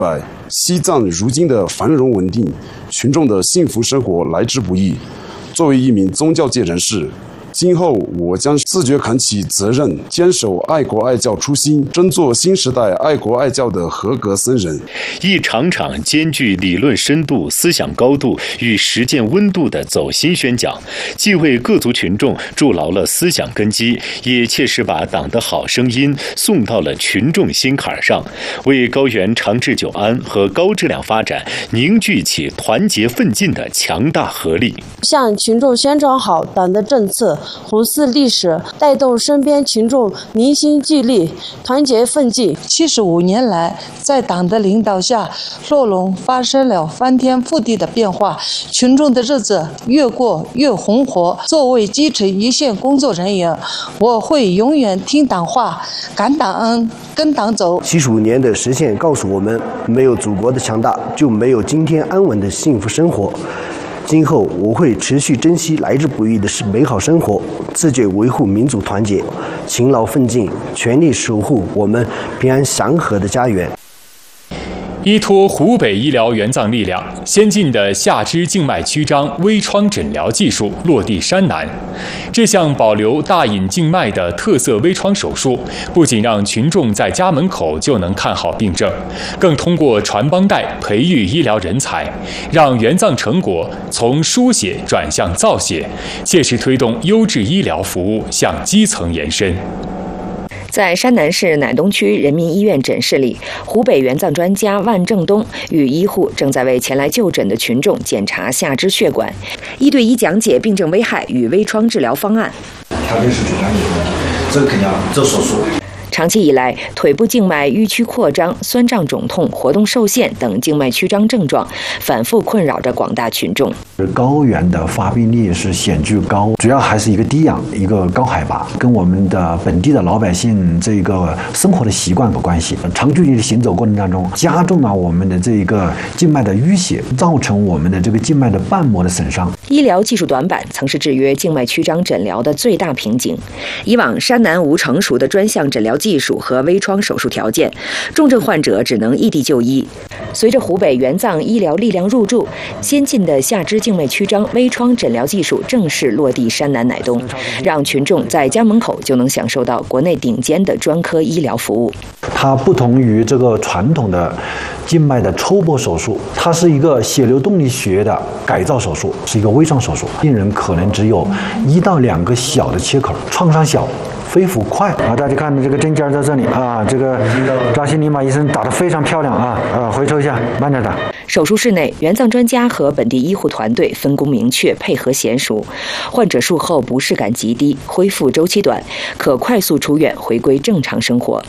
西藏如今的繁荣稳定，群众的幸福生活来之不易。作为一名宗教界人士，今后我将自觉扛起责任，坚守爱国爱教初心，争做新时代爱国爱教的合格僧人。 一场场兼具理论深度、思想高度与实践温度的走心宣讲，既为各族群众筑牢了思想根基，也切实把党的好声音送到了群众心坎上，为高原长治久安和高质量发展凝聚起团结奋进的强大合力。 向群众宣传好党的政策，弘祀历史，带动身边群众凝心聚力，团结奋进。 75年来，在党的领导下，洛龙发生了翻天覆地的变化，群众的日子越过越红火。作为基层一线工作人员，我会永远听党话，感党恩，跟党走。 75年的实现告诉我们，没有祖国的强大，就没有今天安稳的幸福生活。今后我会持续珍惜来之不易的美好生活，自觉维护民族团结，勤劳奋进，全力守护我们平安祥和的家园。 依托湖北医疗援藏力量，先进的下肢静脉曲张微创诊疗技术落地山南。这项保留大隐静脉的特色微创手术，不仅让群众在家门口就能看好病症，更通过传帮带培育医疗人才，让援藏成果从书写转向造写，切实推动优质医疗服务向基层延伸。 在山南市乃东区人民医院诊室里，湖北援藏专家万正东与医护正在为前来就诊的群众检查下肢血管，一对一讲解病症危害与微创治疗方案。 条件是最专业的，这个肯定要做手术。 长期以来，腿部静脉迂曲扩张、酸胀肿痛、活动受限等静脉曲张症状反复困扰着广大群众。 高原的发病率是显著高，主要还是一个低氧、一个高海拔，跟我们的本地的老百姓这个生活的习惯有关系。长距离的行走过程当中，加重了我们的这个静脉的淤血，造成我们的这个静脉的瓣膜的损伤。 医疗技术短板曾是制约静脉曲张诊疗的最大瓶颈。以往山南无成熟的专项诊疗技术和微创手术条件，重症患者只能异地就医。随着湖北援藏医疗力量入驻，先进的下肢静脉曲张微创诊疗技术正式落地山南乃东，让群众在家门口就能享受到国内顶尖的专科医疗服务。 它不同于这个传统的静脉的抽剥手术，它是一个血流动力学的改造手术，是一个微创手术。病人可能只有1到2个小的切口，创伤小，恢复快啊！大家看这个针尖在这里啊，这个扎西尼玛医生打得非常漂亮啊！回抽一下，慢点打。 手术室内，援藏专家和本地医护团队分工明确，配合娴熟。患者术后不适感极低，恢复周期短，可快速出院，回归正常生活。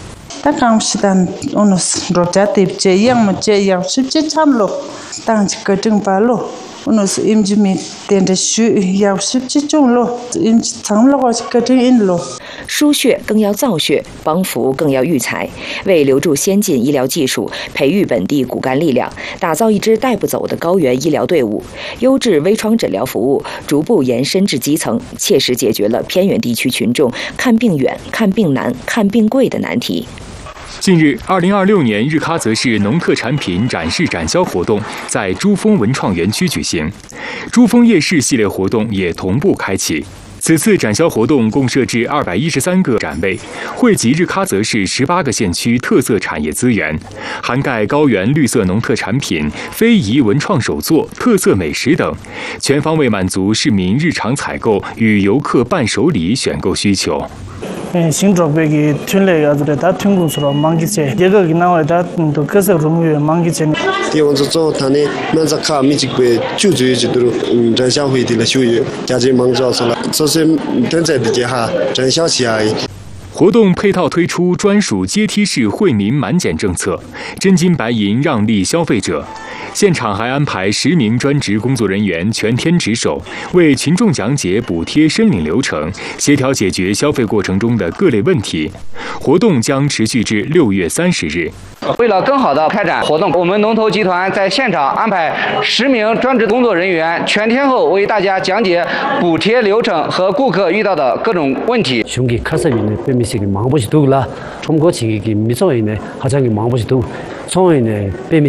输血更要造血，帮扶更要育才。为留住先进医疗技术，培育本地骨干力量，打造一支带不走的高原医疗队伍，优质微创诊疗服务逐步延伸至基层，切实解决了偏远地区群众看病远、看病难、看病贵的难题。 近日，2026年日喀则市农特产品展示展销活动在珠峰文创园区举行，珠峰夜市系列活动也同步开启。此次展销活动共设置213个展位，汇集日喀则市18个县区特色产业资源，涵盖高原绿色农特产品、非遗文创手作、特色美食等，全方位满足市民日常采购与游客伴手礼选购需求。 신드럭백이 튠레 아들에 다 튠군스로 망기체 예각이 나와야 다 그서 rumwe 망기체 地方做他呢那在卡米这个就职制度展销会的了修业家庭忙着出来这是等在的家哈展销起来活动配套推出专属阶梯式惠民满减政策，真金白银让利消费者。现场还安排10名专职工作人员全天值守，为群众讲解补贴申领流程，协调解决消费过程中的各类问题。活动将持续至6月30日。 为了更好的开展活动，我们龙头集团在现场安排10名专职工作人员，全天候为大家讲解补贴流程和顾客遇到的各种问题。 중기 카사미네 빼미식이 망보시 두글라 총거치기 미소이네 하장이 망보시 두 송이네 빼미